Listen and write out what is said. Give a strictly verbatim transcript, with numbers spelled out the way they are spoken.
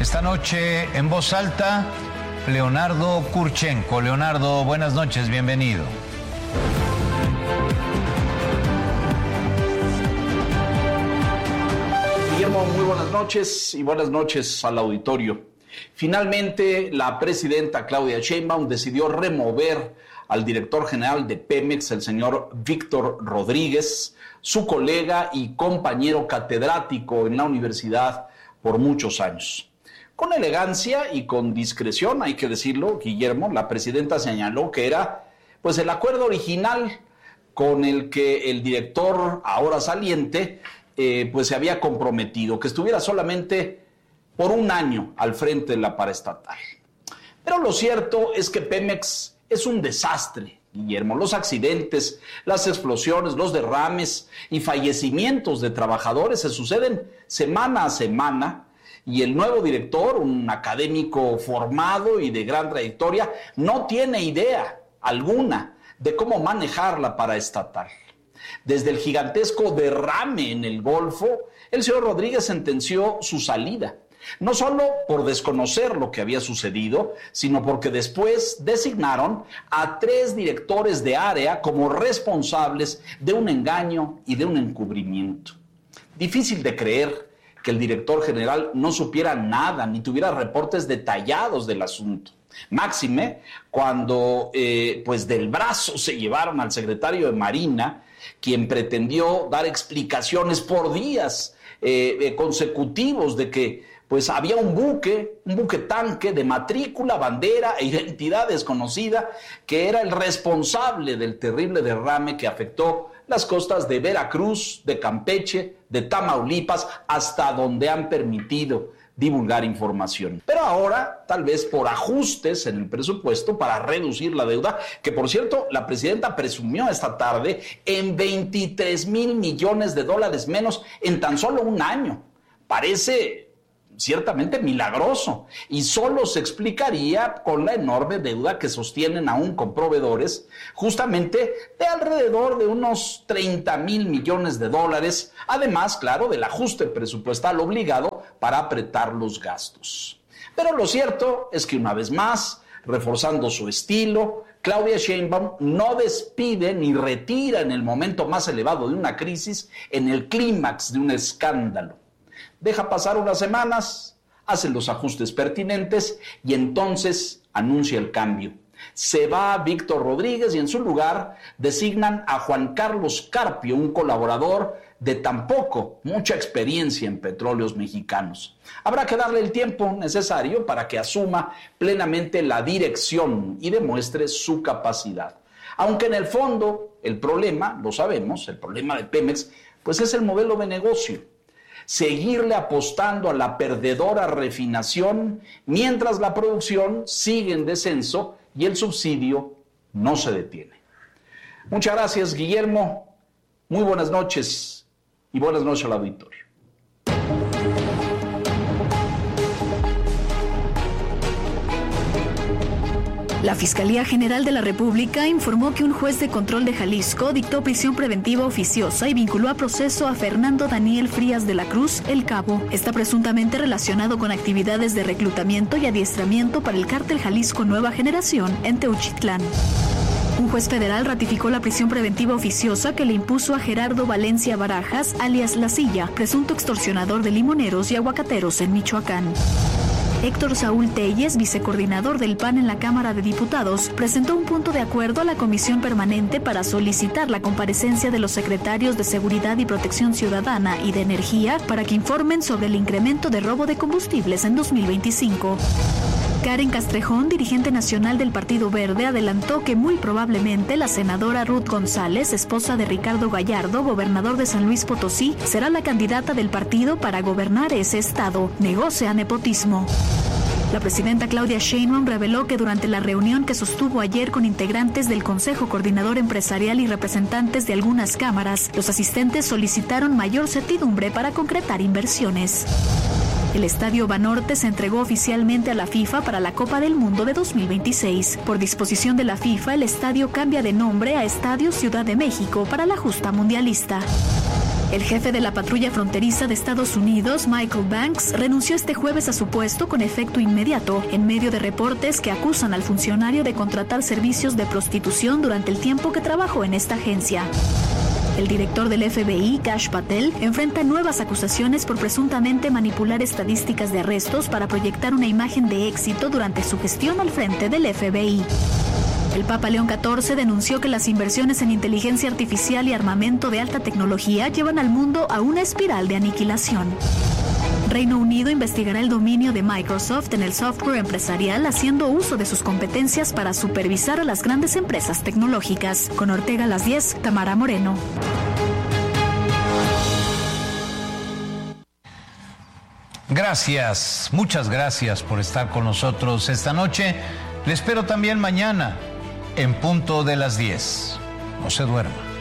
Esta noche en voz alta, Leonardo Kurchenko. Leonardo, buenas noches, bienvenido. Guillermo, muy buenas noches y buenas noches al auditorio. Finalmente, la presidenta Claudia Sheinbaum decidió remover al director general de Pemex, el señor Víctor Rodríguez, su colega y compañero catedrático en la universidad por muchos años. Con elegancia y con discreción, hay que decirlo, Guillermo, la presidenta señaló que era pues el acuerdo original con el que el director ahora saliente eh, pues se había comprometido, que estuviera solamente por un año al frente de la paraestatal. Pero lo cierto es que Pemex es un desastre, Guillermo. Los accidentes, las explosiones, los derrames y fallecimientos de trabajadores se suceden semana a semana, y el nuevo director, un académico formado y de gran trayectoria, no tiene idea alguna de cómo manejar la paraestatal. Desde el gigantesco derrame en el Golfo, el señor Rodríguez sentenció su salida. No solo por desconocer lo que había sucedido, sino porque después designaron a tres directores de área como responsables de un engaño y de un encubrimiento. Difícil de creer que el director general no supiera nada ni tuviera reportes detallados del asunto. Máxime, cuando eh, pues del brazo se llevaron al secretario de Marina, quien pretendió dar explicaciones por días eh, eh, consecutivos de que pues había un buque, un buque tanque de matrícula, bandera e identidad desconocida, que era el responsable del terrible derrame que afectó las costas de Veracruz, de Campeche, de Tamaulipas, hasta donde han permitido divulgar información. Pero ahora, tal vez por ajustes en el presupuesto para reducir la deuda, que por cierto, la presidenta presumió esta tarde en veintitrés mil millones de dólares menos en tan solo un año. Parece ciertamente milagroso, y solo se explicaría con la enorme deuda que sostienen aún con proveedores, justamente de alrededor de unos treinta mil millones de dólares, además, claro, del ajuste presupuestal obligado para apretar los gastos. Pero lo cierto es que una vez más, reforzando su estilo, Claudia Sheinbaum no despide ni retira en el momento más elevado de una crisis, en el clímax de un escándalo. Deja pasar unas semanas, hace los ajustes pertinentes y entonces anuncia el cambio. Se va Víctor Rodríguez y en su lugar designan a Juan Carlos Carpio, un colaborador de tan poco, mucha experiencia en petróleos mexicanos. Habrá que darle el tiempo necesario para que asuma plenamente la dirección y demuestre su capacidad. Aunque en el fondo el problema, lo sabemos, el problema de Pemex, pues es el modelo de negocio. Seguirle apostando a la perdedora refinación mientras la producción sigue en descenso y el subsidio no se detiene. Muchas gracias, Guillermo. Muy buenas noches y buenas noches al auditorio. La Fiscalía General de la República informó que un juez de control de Jalisco dictó prisión preventiva oficiosa y vinculó a proceso a Fernando Daniel Frías de la Cruz, El Cabo. Está presuntamente relacionado con actividades de reclutamiento y adiestramiento para el cártel Jalisco Nueva Generación en Teuchitlán. Un juez federal ratificó la prisión preventiva oficiosa que le impuso a Gerardo Valencia Barajas, alias La Silla, presunto extorsionador de limoneros y aguacateros en Michoacán. Héctor Saúl Telles, vicecoordinador del P A N en la Cámara de Diputados, presentó un punto de acuerdo a la Comisión Permanente para solicitar la comparecencia de los secretarios de Seguridad y Protección Ciudadana y de Energía para que informen sobre el incremento de robo de combustibles en dos mil veinticinco. Karen Castrejón, dirigente nacional del Partido Verde, adelantó que muy probablemente la senadora Ruth González, esposa de Ricardo Gallardo, gobernador de San Luis Potosí, será la candidata del partido para gobernar ese estado. Negocia nepotismo. La presidenta Claudia Sheinbaum reveló que durante la reunión que sostuvo ayer con integrantes del Consejo Coordinador Empresarial y representantes de algunas cámaras, los asistentes solicitaron mayor certidumbre para concretar inversiones. El Estadio Banorte se entregó oficialmente a la FIFA para la Copa del Mundo de dos mil veintiséis. Por disposición de la FIFA, el estadio cambia de nombre a Estadio Ciudad de México para la justa mundialista. El jefe de la patrulla fronteriza de Estados Unidos, Michael Banks, renunció este jueves a su puesto con efecto inmediato, en medio de reportes que acusan al funcionario de contratar servicios de prostitución durante el tiempo que trabajó en esta agencia. El director del F B I, Kash Patel, enfrenta nuevas acusaciones por presuntamente manipular estadísticas de arrestos para proyectar una imagen de éxito durante su gestión al frente del F B I. El Papa León catorce denunció que las inversiones en inteligencia artificial y armamento de alta tecnología llevan al mundo a una espiral de aniquilación. Reino Unido investigará el dominio de Microsoft en el software empresarial, haciendo uso de sus competencias para supervisar a las grandes empresas tecnológicas. Con Ortega a las diez, Tamara Moreno. Gracias, muchas gracias por estar con nosotros esta noche. Le espero también mañana, en punto de las diez. No se duerma.